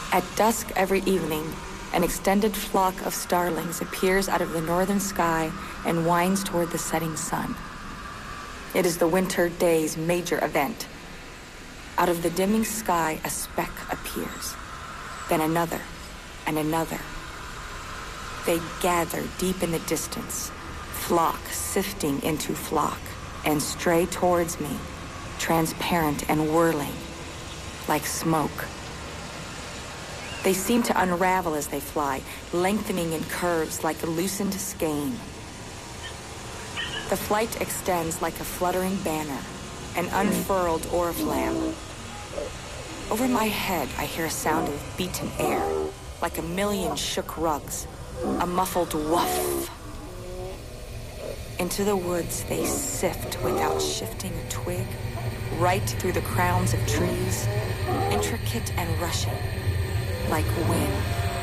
At dusk every evening, an extended flock of starlings appears out of the northern sky and winds toward the setting sun. It is the winter day's major event. Out of the dimming sky, a speck appears, then another and another. They gather deep in the distance, flock sifting into flock, and stray towards me, transparent and whirling, like smoke. They seem to unravel as they fly, lengthening in curves like a loosened skein. The flight extends like a fluttering banner, an unfurled oriflamme. Over my head, I hear a sound of beaten air, like a million shook rugs, a muffled woof. Into the woods they sift without shifting a twig, right through the crowns of trees, intricate and rushing, like wings.